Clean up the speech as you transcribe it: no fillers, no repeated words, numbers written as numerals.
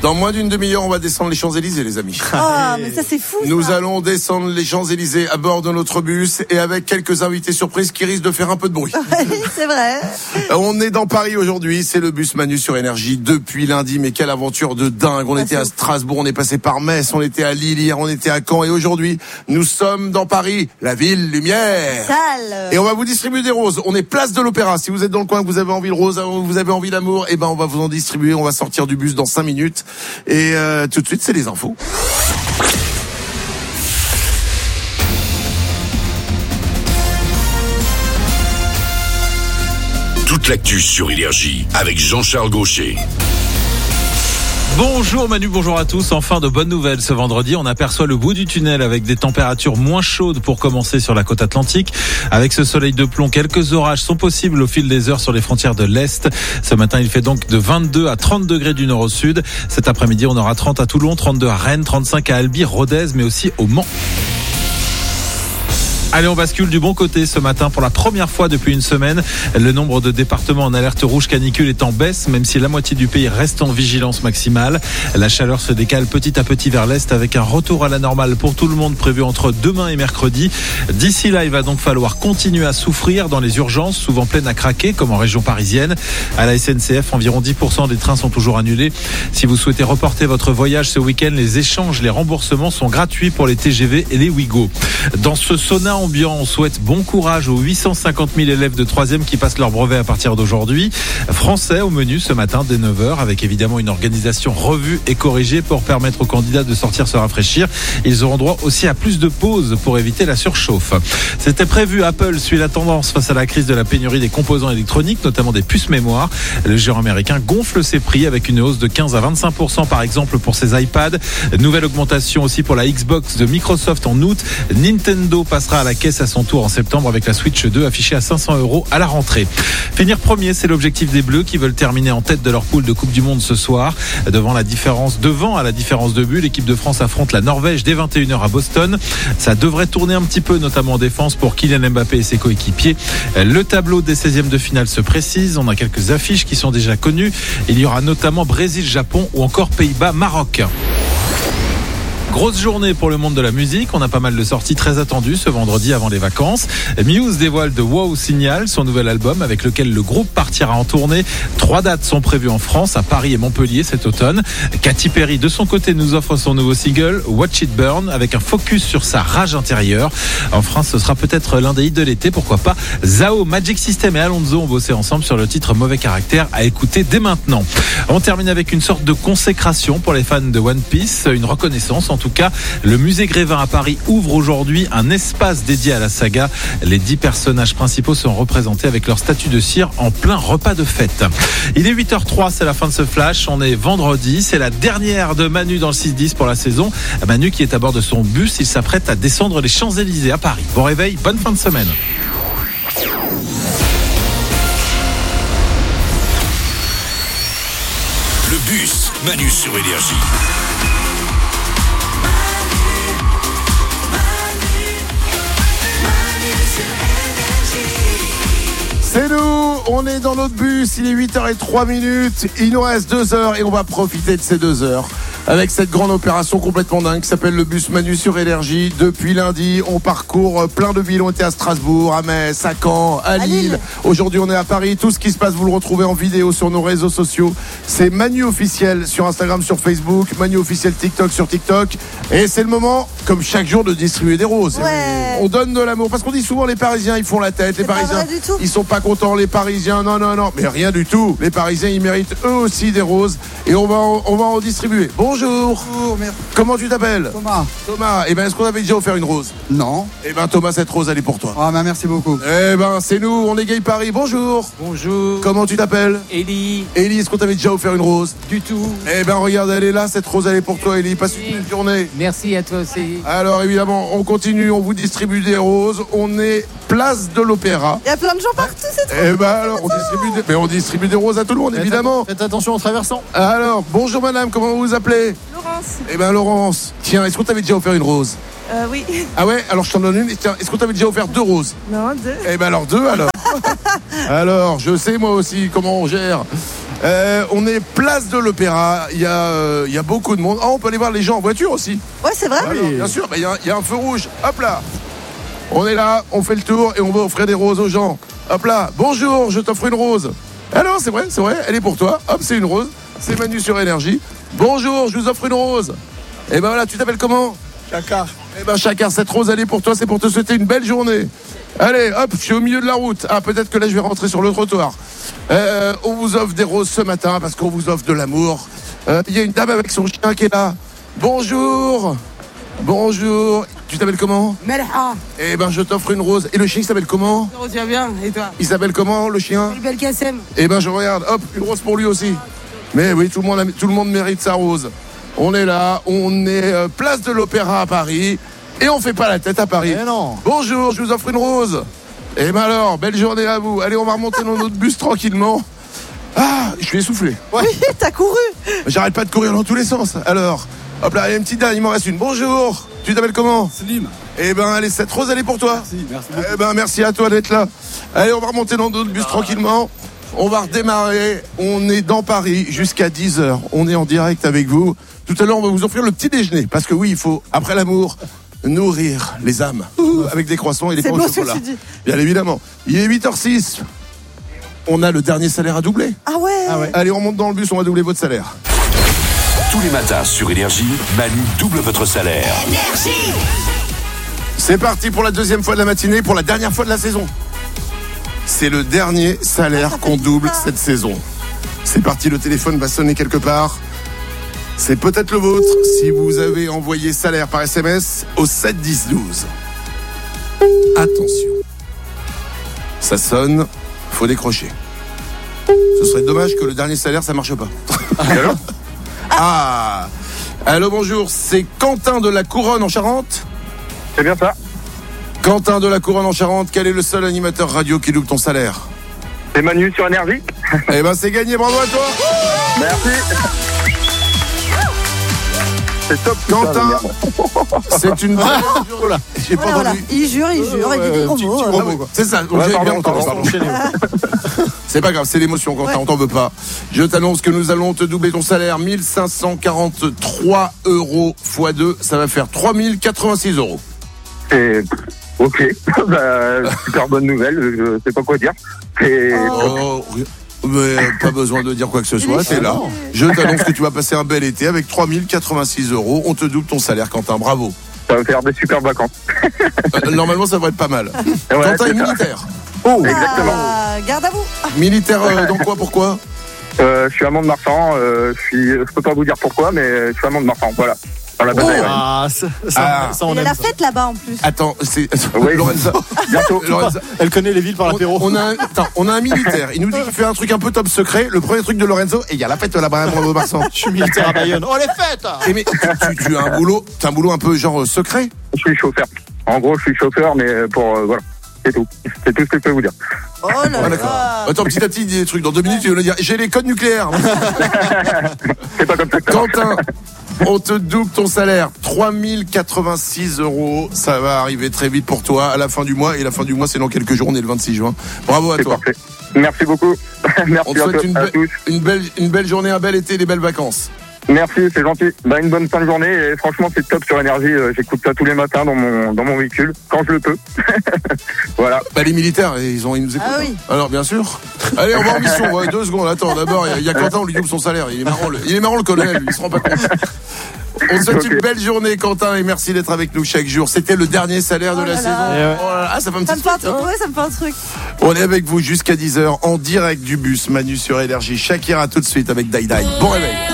Dans moins d'une demi-heure, on va descendre les Champs-Élysées, les amis. Ah, mais ça c'est fou. Nous ça. allons descendre les Champs-Élysées à bord de notre bus et avec quelques invités surprises qui risquent de faire un peu de bruit. Oui, c'est vrai. On est dans Paris aujourd'hui, c'est le bus Manu sur Énergie depuis lundi, mais quelle aventure de dingue. On était à Strasbourg, on est passé par Metz, on était à Lille, hier on était à Caen et aujourd'hui nous sommes dans Paris, la ville lumière. Sale. Et on va vous distribuer des roses. On est place de l'Opéra. Si vous êtes dans le coin, que vous avez envie de rose, vous avez envie d'amour, eh ben on va vous en distribuer. On va sortir du bus dans 5 minutes. Et tout de suite, c'est les infos. Toute l'actu sur Énergie avec Jean-Charles Gaucher. Bonjour Manu, bonjour à tous. Enfin de bonnes nouvelles ce vendredi. On aperçoit le bout du tunnel avec des températures moins chaudes pour commencer sur la côte atlantique. Avec ce soleil de plomb, quelques orages sont possibles au fil des heures sur les frontières de l'Est. Ce matin, il fait donc de 22 à 30 degrés du nord au sud. Cet après-midi, on aura 30 à Toulon, 32 à Rennes, 35 à Albi, Rodez, mais aussi au Mans. Allez, on bascule du bon côté ce matin. Pour la première fois depuis une semaine, le nombre de départements en alerte rouge canicule est en baisse, même si la moitié du pays reste en vigilance maximale. La chaleur se décale petit à petit vers l'est avec un retour à la normale pour tout le monde prévu entre demain et mercredi. D'ici là, il va donc falloir continuer à souffrir dans les urgences, souvent pleines à craquer, comme en région parisienne. À la SNCF, environ 10% des trains sont toujours annulés. Si vous souhaitez reporter votre voyage ce week-end, les échanges, les remboursements sont gratuits pour les TGV et les Ouigo. Dans ce sauna ambiant, on souhaite bon courage aux 850 000 élèves de 3e qui passent leur brevet à partir d'aujourd'hui. Français au menu ce matin dès 9h avec évidemment une organisation revue et corrigée pour permettre aux candidats de sortir se rafraîchir. Ils auront droit aussi à plus de pauses pour éviter la surchauffe. C'était prévu, Apple suit la tendance face à la crise de la pénurie des composants électroniques, notamment des puces mémoire. Le géant américain gonfle ses prix avec une hausse de 15 à 25% par exemple pour ses iPads. Nouvelle augmentation aussi pour la Xbox de Microsoft en août. Nintendo passera à la caisse à son tour en septembre avec la Switch 2 affichée à 500 € à la rentrée. Finir premier, c'est l'objectif des Bleus qui veulent terminer en tête de leur poule de Coupe du Monde ce soir. Devant à la différence de but, l'équipe de France affronte la Norvège dès 21h à Boston. Ça devrait tourner un petit peu, notamment en défense pour Kylian Mbappé et ses coéquipiers. Le tableau des 16e de finale se précise. On a quelques affiches qui sont déjà connues. Il y aura notamment Brésil-Japon ou encore Pays-Bas-Maroc. Grosse journée pour le monde de la musique. On a pas mal de sorties très attendues ce vendredi avant les vacances. Muse dévoile The Wow Signal, son nouvel album avec lequel le groupe partira en tournée. 3 dates sont prévues en France, à Paris et Montpellier cet automne. Katy Perry, de son côté, nous offre son nouveau single Watch It Burn avec un focus sur sa rage intérieure. En France, ce sera peut-être l'un des hits de l'été, pourquoi pas. Zao, Magic System et Alonso ont bossé ensemble sur le titre Mauvais Caractère à écouter dès maintenant. On termine avec une sorte de consécration pour les fans de One Piece, une reconnaissance en tout cas. Le musée Grévin à Paris ouvre aujourd'hui un espace dédié à la saga. Les 10 personnages principaux sont représentés avec leur statue de cire en plein repas de fête. Il est 8h03, c'est la fin de ce flash. On est vendredi, c'est la dernière de Manu dans le 6-10 pour la saison. Manu qui est à bord de son bus, il s'apprête à descendre les Champs-Élysées à Paris. Bon réveil, bonne fin de semaine. Le bus Manu sur Énergie. C'est nous, on est dans notre bus, il est 8h03, il nous reste 2 heures et on va profiter de ces 2 heures avec cette grande opération complètement dingue qui s'appelle le bus Manu sur Énergie. Depuis lundi, on parcourt plein de villes, on était à Strasbourg, à Metz, à Caen, à Lille. Aujourd'hui, on est à Paris. Tout ce qui se passe, vous le retrouvez en vidéo sur nos réseaux sociaux. C'est Manu officiel sur Instagram, sur Facebook, Manu officiel TikTok sur TikTok. Et c'est le moment, comme chaque jour, de distribuer des roses. Ouais. On donne de l'amour parce qu'on dit souvent les Parisiens, ils font la tête. Les Parisiens, ils sont pas contents. Les Parisiens, non, mais rien du tout. Les Parisiens, ils méritent eux aussi des roses et on va en distribuer. Bonjour. Bonjour, merci. Comment tu t'appelles? Thomas. Eh ben, est-ce qu'on avait déjà offert une rose? Non. Eh ben, Thomas, cette rose, elle est pour toi. Ah, ben merci beaucoup. Eh ben, c'est nous, on est Gay Paris. Bonjour. Bonjour. Comment tu t'appelles? Élie. Élie, est-ce qu'on t'avait déjà offert une rose? Du tout. Eh ben, regarde, elle est là, cette rose, elle est pour toi, Élie. Passe une belle journée. Merci à toi aussi. Alors, évidemment, on continue, on vous distribue des roses. On est place de l'Opéra. Il y a plein de gens partout, c'est trop. Eh ben, alors, on distribue des roses à tout le monde, évidemment. Faites attention en traversant. Alors, bonjour madame, comment vous vous appelez? Laurence. Eh ben, Laurence. Tiens, est-ce qu'on t'avait déjà offert une rose? Oui. Ah ouais? Alors, je t'en donne une. Et tiens, est-ce qu'on t'avait déjà offert 2 roses? Non, 2. Eh ben, alors 2, alors. Alors, je sais moi aussi comment on gère. On est place de l'Opéra. Il y a beaucoup de monde. On peut aller voir les gens en voiture aussi. Ouais, c'est vrai. Alors, bien sûr, il y a un feu rouge. Hop là. On est là, on fait le tour et on va offrir des roses aux gens. Hop là. Bonjour, je t'offre une rose. Alors, c'est vrai, elle est pour toi. Hop, c'est une rose. C'est Manu sur Énergie. Bonjour, je vous offre une rose. Et ben voilà, tu t'appelles comment? Chacun. Eh ben chacun, cette rose elle est pour toi, c'est pour te souhaiter une belle journée. Allez, hop, je suis au milieu de la route. Ah, peut-être que là je vais rentrer sur le trottoir. On vous offre des roses ce matin parce qu'on vous offre de l'amour. Il y a une dame avec son chien qui est là. Bonjour. Bonjour. Tu t'appelles comment? Melha. Eh ben je t'offre une rose. Et le chien il s'appelle comment? Tu vas bien, et toi? Il s'appelle comment le chien? Belkacem. Eh ben je regarde, hop, une rose pour lui aussi. Mais oui, tout le monde mérite sa rose. On est là, on est place de l'Opéra à Paris. Et on fait pas la tête à Paris. Mais non. Bonjour, je vous offre une rose. Et ben alors, belle journée à vous. Allez, on va remonter dans notre bus tranquillement. Ah, je suis essoufflé. Oui, t'as couru. J'arrête pas de courir dans tous les sens. Alors, hop là, il y a une petite dame, il m'en reste une. Bonjour, tu t'appelles comment? Slim. Eh ben, allez, cette rose, elle est pour toi. Merci beaucoup. Eh ben, merci à toi d'être là. Allez, on va remonter dans notre bus tranquillement. On va redémarrer. On est dans Paris jusqu'à 10h. On est en direct avec vous. Tout à l'heure, on va vous offrir le petit déjeuner. Parce que oui, il faut, après l'amour, nourrir les âmes. Avec des croissants et des pains au chocolat. Bien évidemment. Il est 8h06. On a le dernier salaire à doubler. Ah ouais. Allez, on monte dans le bus, on va doubler votre salaire. Tous les matins sur Énergie, Manu double votre salaire. C'est parti pour la deuxième fois de la matinée, pour la dernière fois de la saison. C'est le dernier salaire qu'on double cette saison. C'est parti, le téléphone va sonner quelque part. C'est peut-être le vôtre si vous avez envoyé salaire par SMS au 7 10 12. Attention. Ça sonne, faut décrocher. Ce serait dommage que le dernier salaire ça marche pas. Allô? Ah. Allô, bonjour, c'est Quentin de la Couronne en Charente? C'est bien ça. Quentin de la Couronne en Charente, quel est le seul animateur radio qui double ton salaire? C'est Manu sur Énergie. Eh ben c'est gagné, bravo à toi. Merci. C'est top. Quentin, c'est une belle journée. J'ai pas Voilà. entendu. Il jure, il dit des gros mots. Gros mots, quoi. C'est ça, donc Ouais, j'avais bien pardon, entendu. pardon. C'est pas grave, c'est l'émotion, Quentin, on t'en veut pas. Je t'annonce que nous allons te doubler ton salaire, 1543 € x 2, ça va faire 3086 €. C'est ok. Super bonne nouvelle. Je sais pas quoi dire. C'est Oh, mais pas besoin de dire quoi que ce soit, t'es là. Je t'annonce que tu vas passer un bel été avec 3086 €. On te double ton salaire, Quentin, bravo. Ça va faire des super vacances. Normalement, ça va être pas mal. Ouais, Quentin c'est est ça. militaire. Oh, exactement. Garde à vous. Militaire dans quoi, pourquoi? Je suis à Mont-de-Marsan. Je peux pas vous dire pourquoi, mais je suis à Mont-de-Marsan. Voilà. Dans la bataille. Ah, ça on Il y a aime la ça. fête là-bas en plus. Attends, c'est... Oui. Lorenza, Bientôt. Lorenza, Elle connaît les villes par l'apéro. on a un militaire. Il nous dit qu'il fait un truc un peu top secret. Le premier truc de Lorenzo, et il y a la fête là-bas à Mont-de-Marsan. Je suis militaire à Bayonne. Oh, les fêtes. Eh, mais tu as un boulot, t'as un boulot un peu genre secret. Je suis chauffeur. En gros, je suis chauffeur, mais pour voilà. C'est tout. C'est tout ce que je peux vous dire. Oh là Ah, d'accord. là. Attends, petit à petit, il dit des trucs. Dans 2 minutes, il va nous dire j'ai les codes nucléaires. C'est pas comme ça que ça marche. Quentin, on te double ton salaire, 3086 €. Ça va arriver très vite pour toi à la fin du mois. Et la fin du mois, c'est dans quelques jours. On est le 26 juin. Bravo à C'est toi. parfait. Merci beaucoup. On Merci te à souhaite tous. une belle journée, un bel été, des belles vacances. Merci, c'est gentil. Une bonne fin de journée et franchement c'est top sur Énergie. J'écoute ça tous les matins dans mon véhicule quand je le peux. Voilà. Bah, les militaires, ils nous écoutent. Ah oui. Alors bien sûr. Allez, on va en mission. Ouais, 2 secondes. Attends, d'abord, il y a Quentin, on lui double son salaire. Il est marrant le colonel. Lui, il se rend pas compte. On te souhaite une belle journée, Quentin, et merci d'être avec nous chaque jour. C'était le dernier salaire de la là saison. là. Oh là là. Ah, ça fait un Ça petit me fait un truc. truc, ouais, ça me fait un truc. On est avec vous jusqu'à 10h en direct du bus Manu sur Énergie. Shakira tout de suite avec Dai Dai. Bon réveil.